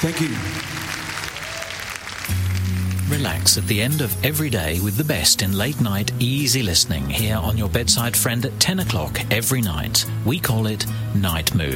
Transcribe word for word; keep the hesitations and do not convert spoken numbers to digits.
Thank you. Relax at the end of every day with the best in late-night easy listening here on your bedside friend at ten o'clock every night. We call it Night Mood.